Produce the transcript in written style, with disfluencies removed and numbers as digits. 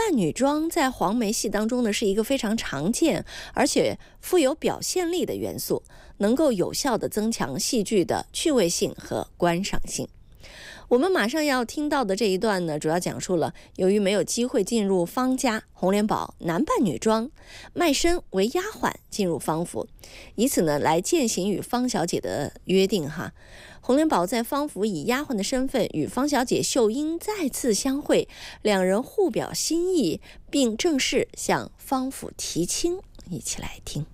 扮女装在黄梅戏当中呢，是一个非常常见而且富有表现力的元素，能够有效地增强戏剧的趣味性和观赏性。我们马上要听到的这一段呢，主要讲述了由于没有机会进入方家，洪连宝男扮女装，卖身为丫鬟进入方府，以此呢来践行与方小姐的约定哈。洪连宝在方府以丫鬟的身份与方小姐秀英再次相会，两人互表心意，并正式向方府提亲。一起来听。